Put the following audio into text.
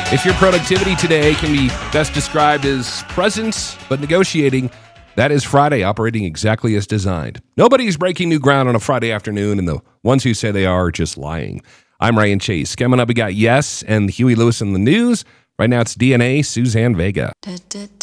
If your productivity today can be best described as present but negotiating, that is Friday operating exactly as designed. Nobody's breaking new ground on a Friday afternoon, and the ones who say they are just lying. I'm Ryan Chase. Coming up, we got Yes and Huey Lewis in the news. Right now, it's DNA, Suzanne Vega.